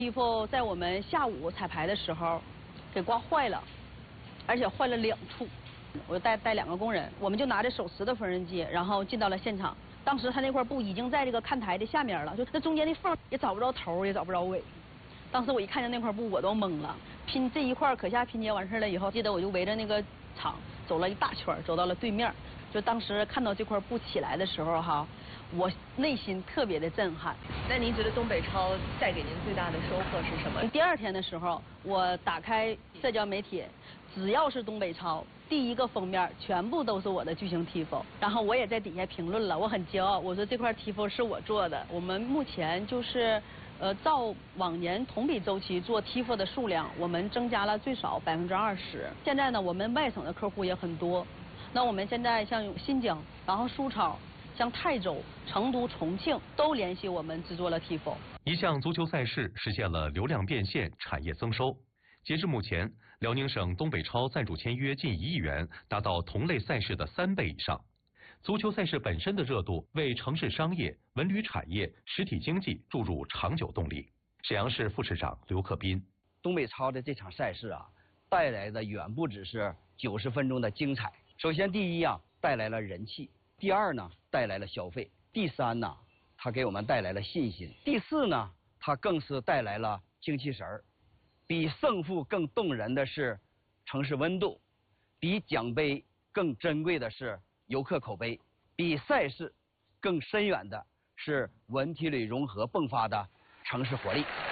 tifo在我们下午彩排的时候给刮坏了，而且坏了2处。我就带2个工人，我们就拿着手持的缝纫机，然后进到了现场。当时他那块布已经在这个看台的下面了，就那中间的缝也找不着头，也找不着尾。当时我一看见那块布，我都懵了。拼这一块可下拼接完事了以后，记得我就围着那个厂走了一大圈，走到了对面。就当时看到这块布起来的时候哈，我内心特别的震撼。 那您觉得东北超带给您最大的收获是什么？ 第2天的时候，我打开社交媒体，只要是东北超，第一个封面全部都是我的巨型 tifo。然后我也在底下评论了，我很骄傲，我说这块 tifo 是我做的。我们目前就是照往年同比周期做 tifo 的数量，我们增加了最少20%。现在呢，我们外省的客户也很多。那我们现在像新疆，然后苏超，像泰州、成都、重庆都联系我们制作了 tifo。 一项足球赛事实现了流量变现、产业增收。截至目前，辽宁省东北超赞助签约近1亿元，达到同类赛事的3倍以上。足球赛事本身的热度为城市商业、文旅产业、实体经济注入长久动力。沈阳市副市长刘克斌： 东北超的这场赛事啊，带来的远不只是90分钟的精彩。首先，第一啊，带来了人气；第2呢，带来了消费；第3呢，它给我们带来了信心；第4呢，它更是带来了精气神儿。比胜负更动人的是城市温度，比奖杯更珍贵的是游客口碑，比赛事更深远的是文体旅融合迸发的城市活力。